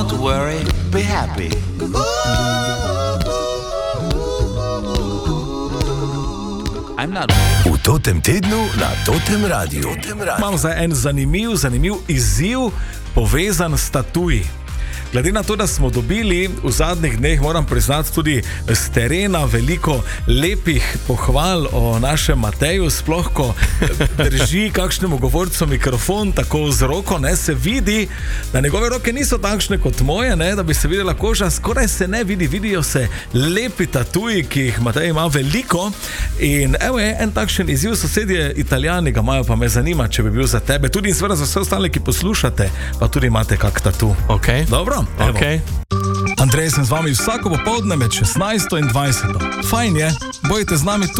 Don't worry, be happy. V Totem tednu na Totem Radiu. Imam za en zanimiv izziv povezan s tatuji. Glede na to, da smo dobili v zadnjih dneh, moram priznati, tudi z terena veliko lepih pohval o našem Mateju, sploh ko drži kakšnemu govorcu mikrofon tako z roko, ne, se vidi, da njegove roke niso takšne kot moje, ne, da bi se videla koža, skoraj se ne vidi, vidijo se lepi tatuji, ki jih Matej ima veliko. In evo je en takšen izziv, sosedje Italijani ga imajo, pa me zanima, če bi bil za tebe, tudi in seveda za vse ostale, ki poslušate, pa tudi imate kak tatu. Ok. Dobro? Okay. Andrej, sem z vami vsako popoldne med 16 in 20. Fajn je, bojte z nami tudi.